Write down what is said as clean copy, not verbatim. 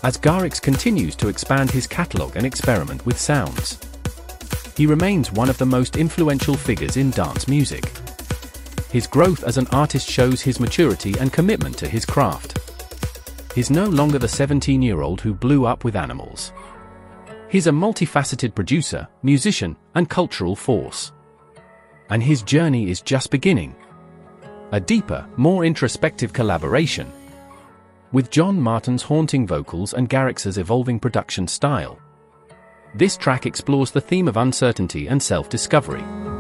as Garrix continues to expand his catalogue and experiment with sounds. He remains one of the most influential figures in dance music. His growth as an artist shows his maturity and commitment to his craft. He's no longer the 17-year-old who blew up with Animals. He's a multifaceted producer, musician, and cultural force. And his journey is just beginning. A deeper, more introspective collaboration with John Martin's haunting vocals and Garrix's evolving production style. This track explores the theme of uncertainty and self-discovery.